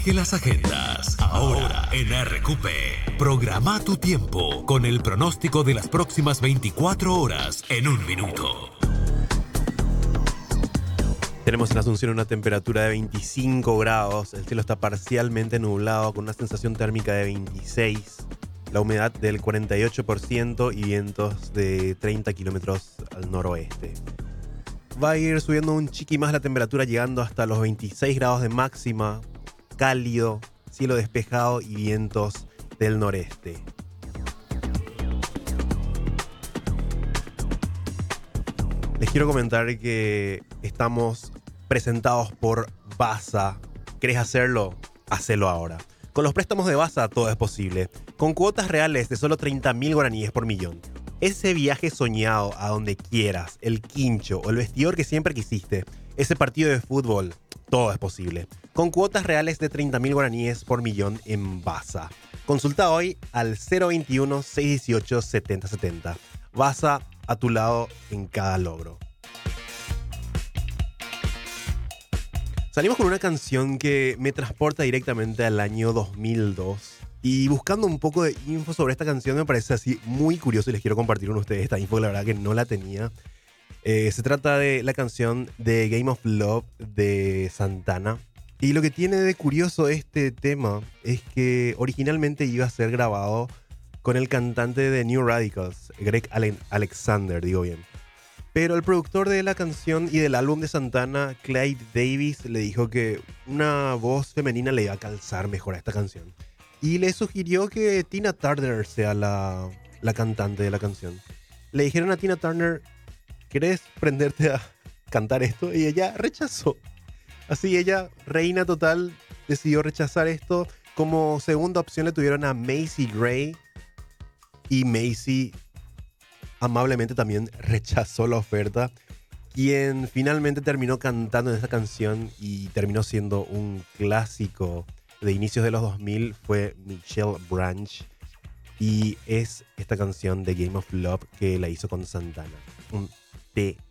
Que las agendas, ahora en RQP. Programa tu tiempo con el pronóstico de las próximas 24 horas en un minuto. Tenemos en Asunción una temperatura de 25 grados, el cielo está parcialmente nublado con una sensación térmica de 26, la humedad del 48% y vientos de 30 kilómetros al noroeste. Va a ir subiendo un chiqui más la temperatura, llegando hasta los 26 grados de máxima, cálido, cielo despejado y vientos del noreste. Les quiero comentar que estamos presentados por Vasa. ¿Querés hacerlo? Hacelo ahora. Con los préstamos de Vasa todo es posible. Con cuotas reales de solo 30.000 guaraníes por millón. Ese viaje soñado a donde quieras, el quincho o el vestidor que siempre quisiste, ese partido de fútbol, todo es posible. Con cuotas reales de 30.000 guaraníes por millón en Vasa. Consulta hoy al 021-618-7070. Vasa, a tu lado en cada logro. Salimos con una canción que me transporta directamente al año 2002. Y buscando un poco de info sobre esta canción me parece así muy curioso y les quiero compartir con ustedes esta info, la verdad que no la tenía. Se trata de la canción de Game of Love de Santana. Y lo que tiene de curioso este tema es que originalmente iba a ser grabado con el cantante de New Radicals, Greg Alexander, digo bien. Pero el productor de la canción y del álbum de Santana, Clyde Davis, le dijo que una voz femenina le iba a calzar mejor a esta canción. Y le sugirió que Tina Turner sea la cantante de la canción. Le dijeron a Tina Turner, ¿querés prenderte a cantar esto? Y ella rechazó. Así ella, reina total, decidió rechazar esto. Como segunda opción le tuvieron a Macy Gray. Y Macy amablemente también rechazó la oferta. Quien finalmente terminó cantando en esta canción y terminó siendo un clásico de inicios de los 2000 fue Michelle Branch. Y es esta canción de Game of Love que la hizo con Santana. Un